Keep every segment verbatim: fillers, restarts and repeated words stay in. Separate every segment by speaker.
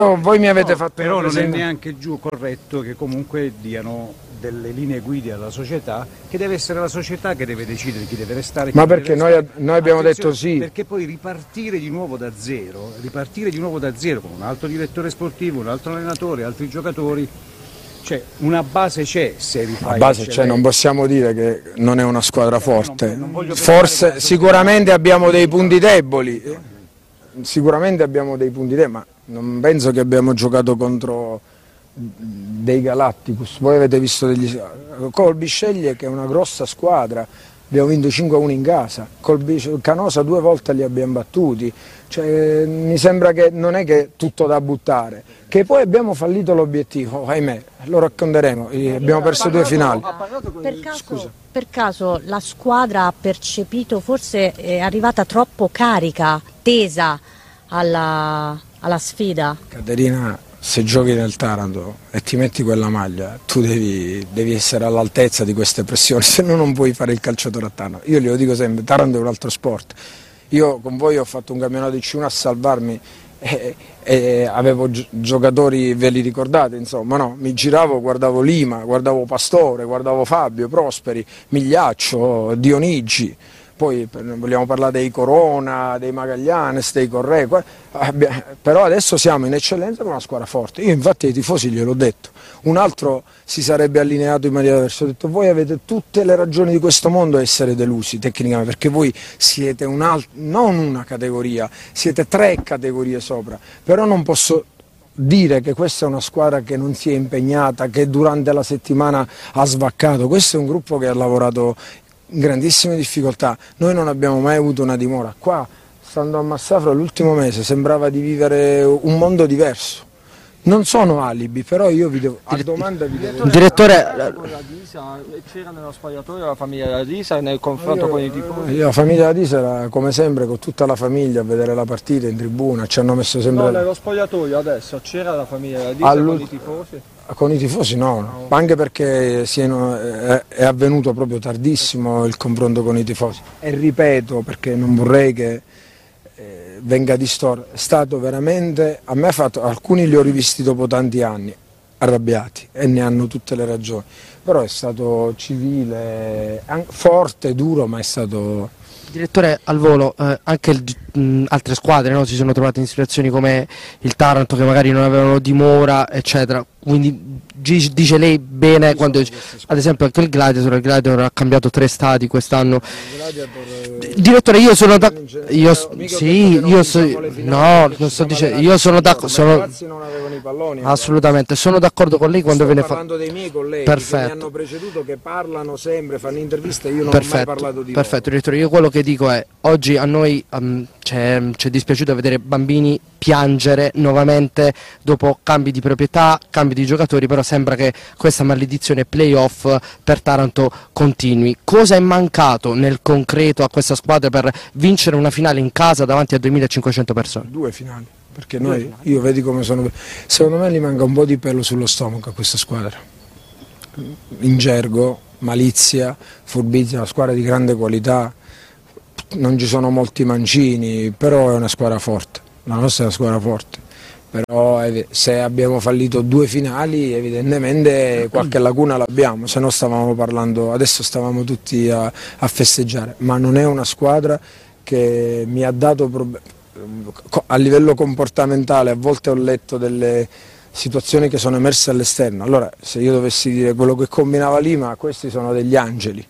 Speaker 1: Oh, voi mi avete no, fatto
Speaker 2: però non è neanche giù corretto che comunque diano delle linee guida alla società, che deve essere la società che deve decidere chi deve restare, chi
Speaker 1: ma
Speaker 2: deve
Speaker 1: perché
Speaker 2: restare.
Speaker 1: Noi, noi abbiamo
Speaker 2: Attenzione,
Speaker 1: detto sì,
Speaker 2: perché poi ripartire di nuovo da zero ripartire di nuovo da zero con un altro direttore sportivo, un altro allenatore, altri giocatori, cioè una base c'è. Se rifai
Speaker 1: la base c'è, non possiamo dire che non è una squadra forte,
Speaker 2: non, non
Speaker 1: forse sicuramente abbiamo dei punti deboli, sicuramente abbiamo dei punti deboli, ma non penso che abbiamo giocato contro dei Galacticus. Voi avete visto degli Colby sceglie che è una grossa squadra, abbiamo vinto cinque a uno in casa, Colby, Canosa due volte li abbiamo battuti, cioè, mi sembra che non è che tutto da buttare, che poi abbiamo fallito l'obiettivo, ahimè, lo racconteremo, abbiamo perso due finali.
Speaker 3: Per caso, per caso la squadra ha percepito, forse è arrivata troppo carica, tesa alla, alla sfida?
Speaker 1: Caterina, se giochi nel Taranto e ti metti quella maglia, tu devi, devi essere all'altezza di queste pressioni, se no non puoi fare il calciatore a Taranto. Io glielo dico sempre, Taranto è un altro sport. Io con voi ho fatto un campionato di C uno a salvarmi e, e avevo giocatori, ve li ricordate, insomma, no? Mi giravo, guardavo Lima, guardavo Pastore, guardavo Fabio, Prosperi, Migliaccio, Dionigi. Poi vogliamo parlare dei Corona, dei Magallanes, dei Correa, però adesso siamo in eccellenza con una squadra forte. Io infatti ai tifosi gliel'ho detto, un altro si sarebbe allineato in maniera diversa, ho detto voi avete tutte le ragioni di questo mondo a essere delusi tecnicamente, perché voi siete un non una categoria, siete tre categorie sopra, però non posso dire che questa è una squadra che non si è impegnata, che durante la settimana ha svaccato, questo è un gruppo che ha lavorato in grandissime difficoltà, noi non abbiamo mai avuto una dimora, qua stando a Massafra l'ultimo mese sembrava di vivere un mondo diverso, non sono alibi, però io vi devo, a domanda vi devo...
Speaker 4: Direttore, c'era nello spogliatoio la famiglia della Disa nel confronto
Speaker 1: io,
Speaker 4: con i tifosi?
Speaker 1: La famiglia della Disa era come sempre con tutta la famiglia a vedere la partita in tribuna, ci hanno messo sempre...
Speaker 4: No, nello spogliatoio adesso c'era la famiglia della Disa con i tifosi?
Speaker 1: Con i tifosi no, no. Anche perché siano, è, è avvenuto proprio tardissimo il confronto con i tifosi e ripeto perché non vorrei che eh, venga distorto, è stato veramente, a me ha fatto, alcuni li ho rivisti dopo tanti anni, arrabbiati e ne hanno tutte le ragioni, però è stato civile, forte, duro, ma è stato...
Speaker 4: Direttore, al volo, eh, anche il, mh, altre squadre, no, si sono trovate in situazioni come il Taranto che magari non avevano dimora, eccetera. Quindi dice lei bene quando, ad esempio, anche il Gladiator, il Gladiator ha cambiato tre stati quest'anno. Direttore, io sono da io sì, io so, no, non sto dicendo, io sono d'accordo, sono assolutamente, sono d'accordo con lei quando viene
Speaker 1: parlando dei miei colleghi
Speaker 4: perfetto.
Speaker 1: Che mi hanno preceduto, che parlano sempre, fanno interviste, io non
Speaker 4: perfetto,
Speaker 1: ho mai parlato di
Speaker 4: perfetto,
Speaker 1: loro.
Speaker 4: direttore, io quello che dico è, oggi a noi um, c'è dispiaciuto vedere bambini piangere nuovamente dopo cambi di proprietà, cambi di giocatori, però sembra che questa maledizione playoff per Taranto continui. Cosa è mancato nel concreto a questa squadra per vincere una finale in casa davanti a duemilacinquecento persone?
Speaker 1: Due finali, perché noi, io vedi come sono, secondo me gli manca un po' di pelo sullo stomaco a questa squadra, in gergo, malizia, furbizia, una squadra di grande qualità, non ci sono molti mancini, però è una squadra forte. La nostra è una squadra forte, però se abbiamo fallito due finali evidentemente qualche lacuna l'abbiamo, se no stavamo parlando, adesso stavamo tutti a, a festeggiare, ma non è una squadra che mi ha dato problemi. A livello comportamentale a volte ho letto delle situazioni che sono emerse all'esterno, allora se io dovessi dire quello che combinava Lima, questi sono degli angeli,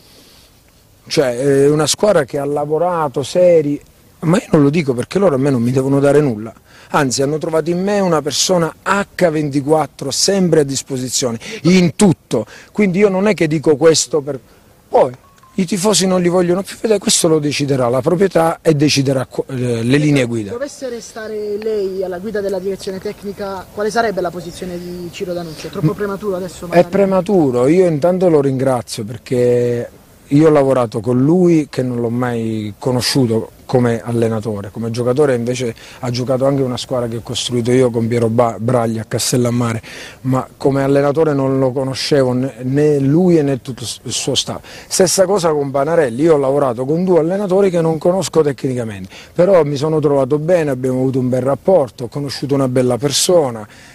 Speaker 1: cioè è una squadra che ha lavorato seri. Ma io non lo dico perché loro a me non mi devono dare nulla, anzi hanno trovato in me una persona acca ventiquattro sempre a disposizione, in tutto, quindi io non è che dico questo per... Poi i tifosi non li vogliono più vedere, questo lo deciderà la proprietà e deciderà eh, le linee guida.
Speaker 5: Dovesse restare lei alla guida della direzione tecnica, quale sarebbe la posizione di Ciro Danucci? È troppo prematuro adesso? Magari?
Speaker 1: È prematuro, io intanto lo ringrazio perché io ho lavorato con lui che non l'ho mai conosciuto, come allenatore. Come giocatore invece ha giocato anche una squadra che ho costruito io con Piero Braglia a Castellammare, ma come allenatore non lo conoscevo né lui né tutto il suo staff. Stessa cosa con Panarelli, io ho lavorato con due allenatori che non conosco tecnicamente, però mi sono trovato bene, abbiamo avuto un bel rapporto, ho conosciuto una bella persona.